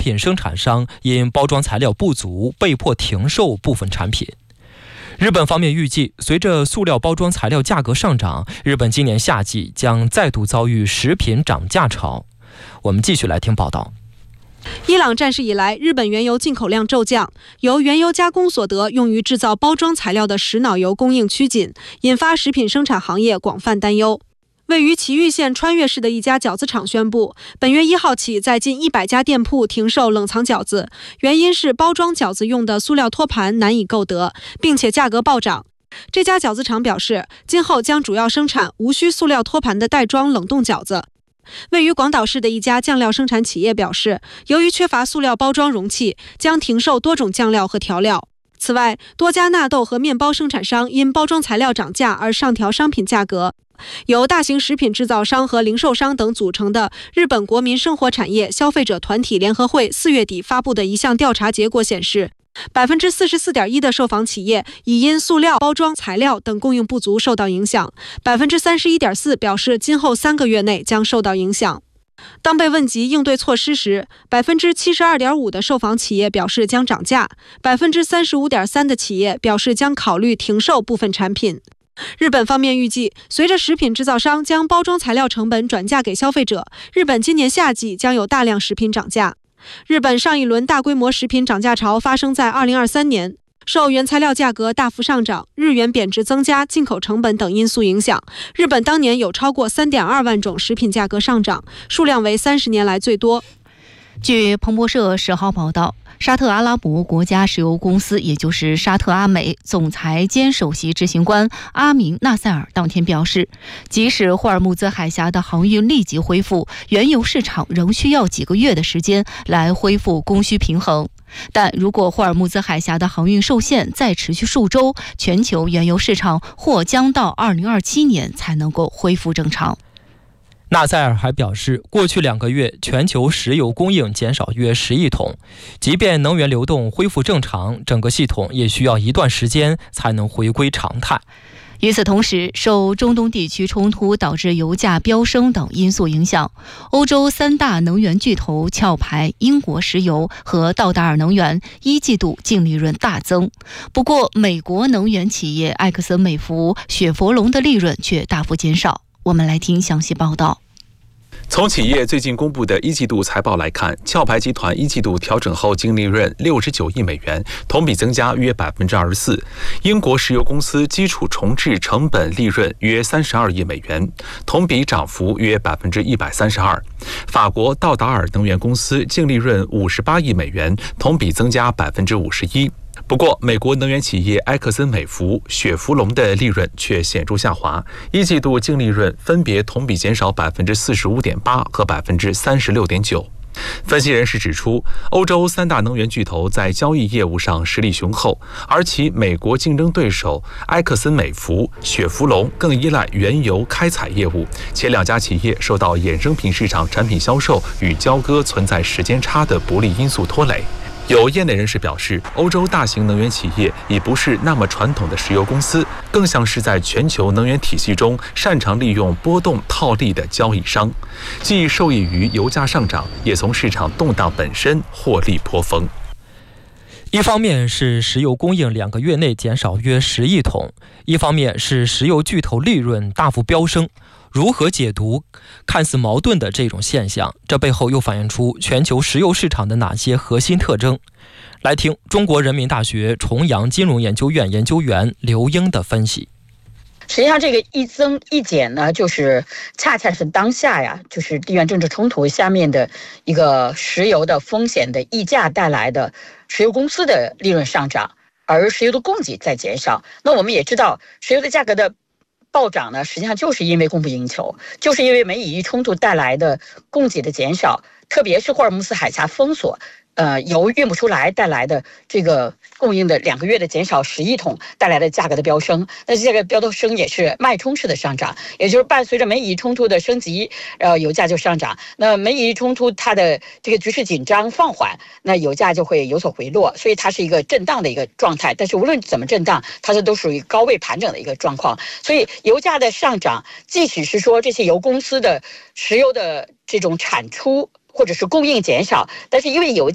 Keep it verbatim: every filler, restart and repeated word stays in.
品生产商因包装材料不足被迫停售部分产品。日本方面预计，随着塑料包装材料价格上涨，日本今年夏季将再度遭遇食品涨价潮。我们继续来听报道。 伊朗战事以来，日本原油进口量骤降，由原油加工所得用于制造包装材料的石脑油供应趋紧，引发食品生产行业广泛担忧。位于埼玉县川越市的一家饺子厂宣布，本月一号起在近一百家店铺停售冷藏饺子，原因是包装饺子用的塑料托盘难以购得，并且价格暴涨。这家饺子厂表示，今后将主要生产无需塑料托盘的袋装冷冻饺子。位于广岛市的一家酱料生产企业表示，由于缺乏塑料包装容器，将停售多种酱料和调料。此外，多家纳豆和面包生产商因包装材料涨价而上调商品价格。由大型食品制造商和零售商等组成的日本国民生活产业消费者团体联合会四月底发布的一项调查结果显示，百分之四十四点一的受访企业已因塑料包装材料等供应不足受到影响，百分之三十一点四表示今后三个月内将受到影响。当被问及应对措施时，百分之七十二点五的受访企业表示将涨价，百分之三十五点三的企业表示将考虑停售部分产品。日本方面预计，随着食品制造商将包装材料成本转嫁给消费者，日本今年夏季将有大量食品涨价。日本上一轮大规模食品涨价潮发生在二零二三年，受原材料价格大幅上涨、日元贬值增加、进口成本等因素影响，日本当年有超过 三点二万种食品价格上涨，数量为三十年来最多。 据彭博社十号报道，沙特阿拉伯国家石油公司，也就是沙特阿美总裁兼首席执行官阿明纳塞尔当天表示，即使霍尔木兹海峡的航运立即恢复，原油市场仍需要几个月的时间来恢复供需平衡。但如果霍尔木兹海峡的航运受限再持续数周，全球原油市场或将到二零二七年才能够恢复正常。 纳塞尔还表示，过去两个月全球石油供应减少约十亿桶，即便能源流动恢复正常，整个系统也需要一段时间才能回归常态。 与此同时，受中东地区冲突导致油价飙升等因素影响，欧洲三大能源巨头壳牌英国石油和道达尔能源一季度净利润大增。不过，美国能源企业埃克森美孚、雪佛龙的利润却大幅减少。我们来听详细报道。 从企业最近公布的一季度财报来看，壳牌集团一季度调整后净利润六十九亿美元，同比增加约百分之二十四。英国石油公司基础重置成本利润约三十二亿美元，同比涨幅约百分之一百三十二。法国道达尔能源公司净利润五十八亿美元，同比增加百分之五十一。不过，美国能源企业埃克森美孚、雪佛龙的利润却显著下滑，一季度净利润分别同比减少百分之四十五点八和百分之三十六点九。分析人士指出，欧洲三大能源巨头在交易业务上实力雄厚，而其美国竞争对手埃克森美孚、雪佛龙更依赖原油开采业务，且两家企业受到衍生品市场产品销售与交割存在时间差的不利因素拖累。有业内人士表示，欧洲大型能源企业已不是那么传统的石油公司，更像是在全球能源体系中擅长利用波动套利的交易商，既受益于油价上涨，也从市场动荡本身获利颇丰。 一方面是石油供应两个月内减少约十亿桶，一方面是石油巨头利润大幅飙升。如何解读看似矛盾的这种现象？这背后又反映出全球石油市场的哪些核心特征？来听中国人民大学重阳金融研究院研究员刘英的分析。 实际上这个一增一减呢，就是恰恰是当下呀，就是地缘政治冲突下面的一个石油的风险的溢价带来的石油公司的利润上涨，而石油的供给在减少。那我们也知道，石油的价格的暴涨呢，实际上就是因为供不应求，就是因为美以伊冲突带来的供给的减少，特别是霍尔木兹海峡封锁，呃，油运不出来带来的这个供应的两个月的减少十亿桶带来的价格的飙升。那这个飙升也是脉冲式的上涨，也就是伴随着美以伊冲突的升级，呃，油价就上涨。那美以伊冲突它的这个局势紧张放缓，那油价就会有所回落，所以它是一个震荡的一个状态。但是无论怎么震荡，它是都属于高位盘整的一个状况。所以油价的上涨，即使是说这些油公司的石油的这种产出或者是供应减少，但是因为油价